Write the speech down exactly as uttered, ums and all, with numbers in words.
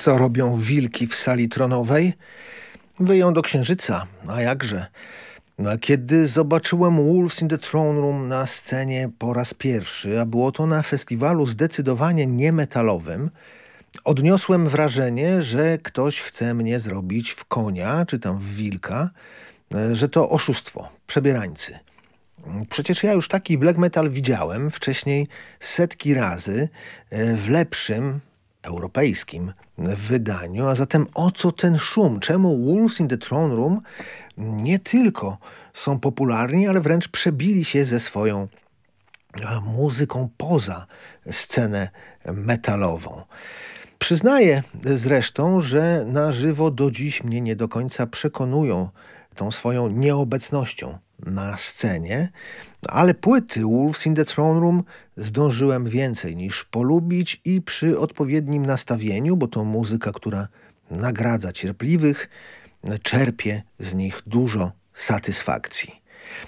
Co robią wilki w sali tronowej? Wyją do księżyca, a jakże. No, kiedy zobaczyłem Wolves in the Throne Room na scenie po raz pierwszy, a było to na festiwalu zdecydowanie niemetalowym, odniosłem wrażenie, że ktoś chce mnie zrobić w konia, czy tam w wilka, że to oszustwo, przebierańcy. Przecież ja już taki black metal widziałem wcześniej setki razy w lepszym, europejskim wydaniu, a zatem o co ten szum? Czemu Wolves in the Throne Room nie tylko są popularni, ale wręcz przebili się ze swoją muzyką poza scenę metalową? Przyznaję zresztą, że na żywo do dziś mnie nie do końca przekonują tą swoją nieobecnością na scenie, ale płyty Wolves in the Throne Room zdążyłem więcej niż polubić i przy odpowiednim nastawieniu, bo to muzyka, która nagradza cierpliwych, czerpie z nich dużo satysfakcji.